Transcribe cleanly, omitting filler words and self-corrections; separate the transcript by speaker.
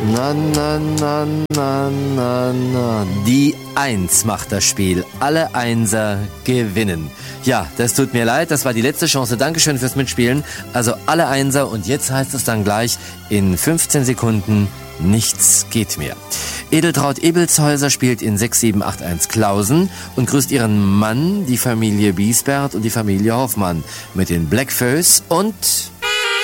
Speaker 1: Na, na, na, na, na, na. Die 1 macht das Spiel. Alle Einser gewinnen. Ja, das tut mir leid, das war die letzte Chance. Dankeschön fürs Mitspielen. Also alle Einser und jetzt heißt es dann gleich in 15 Sekunden, nichts geht mehr. Edeltraud Ebelshäuser spielt in 6781 Klausen und grüßt ihren Mann, die Familie Biesbert und die Familie Hoffmann mit den Blackfoes und